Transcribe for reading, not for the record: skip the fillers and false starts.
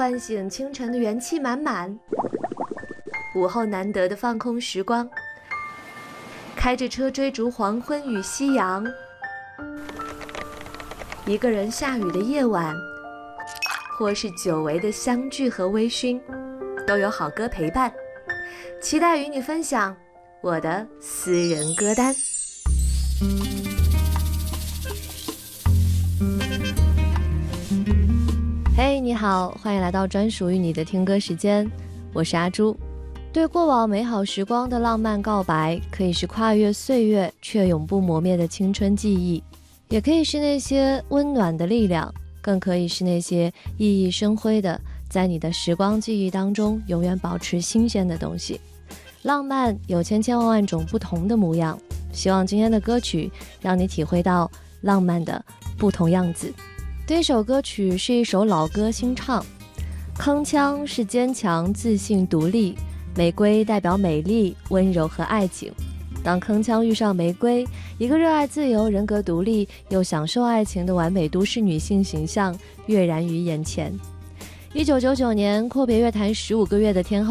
唤醒清晨的元气满满，午后难得的放空时光，开着车追逐黄昏与夕阳，一个人下雨的夜晚，或是久违的相聚和微醺，都有好歌陪伴。期待与你分享我的私人歌单。嘿，你好，欢迎来到专属于你的听歌时间，我是阿朱。对过往美好时光的浪漫告白，可以是跨越岁月却永不磨灭的青春记忆，也可以是那些温暖的力量，更可以是那些熠熠生辉的，在你的时光记忆当中永远保持新鲜的东西。浪漫有千千万万种不同的模样，希望今天的歌曲让你体会到浪漫的不同样子。这首歌曲是一首老歌新唱，铿锵是坚强、自信、独立，玫瑰代表美丽、温柔和爱情。当铿锵遇上玫瑰，一个热爱自由、人格独立又享受爱情的完美都市女性形象跃然于眼前。1999年阔别乐坛15个月的天后